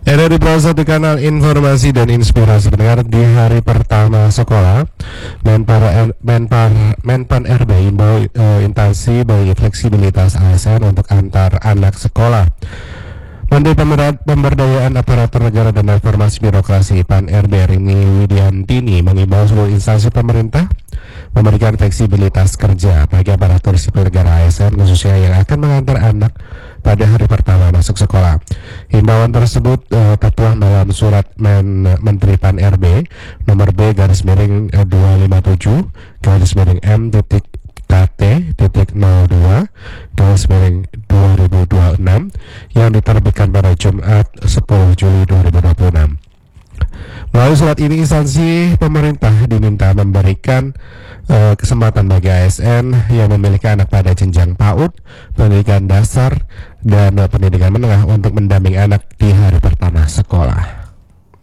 RRI Pro 1 kanal informasi dan inspirasi pendengar di hari pertama sekolah. Menpan RB himbau instansi bagi fleksibilitas ASN untuk antar anak sekolah. Menteri Pemberdayaan Aparatur Negara dan Reformasi Birokrasi PAN RB Rini Widiantini mengimbau seluruh instansi pemerintah memberikan fleksibilitas kerja bagi aparatur sipil negara ASN khususnya yang akan mengantar anak pada hari pertama masuk sekolah. Himbauan tersebut tertuang dalam surat Menteri PAN RB nomor B-257/KT.02/2026 yang diterbitkan pada Jumat 10 Juli 2026. Melalui surat ini, instansi pemerintah diminta memberikan kesempatan bagi ASN yang memiliki anak pada jenjang PAUD, pendidikan dasar, dan pendidikan menengah untuk mendampingi anak di hari pertama